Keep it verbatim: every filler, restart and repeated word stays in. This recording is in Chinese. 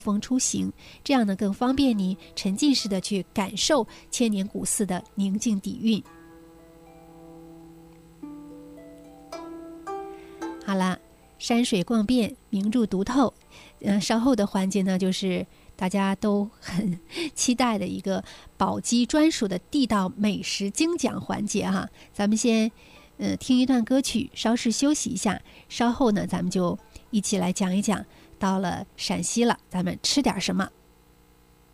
风出行，这样呢更方便你沉浸式的去感受千年古寺的宁静底蕴。好了，山水逛遍，名著读透，嗯、呃，稍后的环节呢，就是大家都很期待的一个宝鸡专属的地道美食精讲环节哈。咱们先呃听一段歌曲，稍事休息一下，稍后呢咱们就一起来讲一讲，到了陕西了，咱们吃点什么。